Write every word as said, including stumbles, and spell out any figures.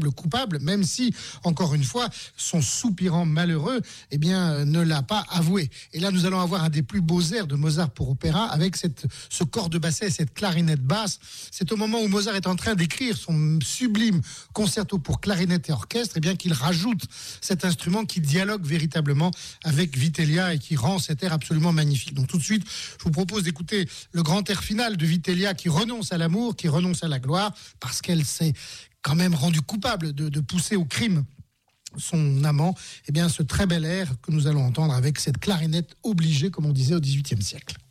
coupable, même si, encore une fois, son soupirant malheureux, eh bien, ne l'a pas avoué. Et là, nous allons avoir un des plus beaux airs de Mozart pour opéra, avec cette, ce corps de basset, cette clarinette basse. C'est au moment où Mozart est en train d'écrire son sublime concerto pour clarinette et orchestre, eh bien, qu'il rajoute cet instrument qui dialogue véritablement avec Vitellia et qui rend cet air absolument magnifique. Donc tout de suite, je vous propose d'écouter le grand air final de Vitellia qui renonce à l'amour, qui renonce à la gloire, parce qu'elle s'est quand même rendu coupable de, de pousser au crime son amant. Eh bien, ce très bel air que nous allons entendre avec cette clarinette obligée, comme on disait au dix-huitième siècle.